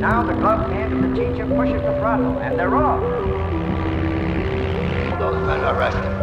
Now the gloved hand of the teacher pushes the throttle, and they're off. Those men are arrested.